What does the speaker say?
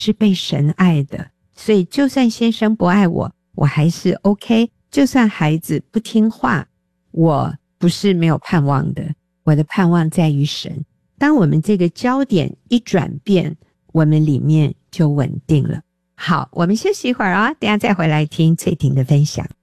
是被神爱的，所以就算先生不爱我，我还是 OK， 就算孩子不听话，我不是没有盼望的，我的盼望在于神。当我们这个焦点一转变，我们里面就稳定了。好，我们休息一会儿啊，等一下再回来听翠婷的分享。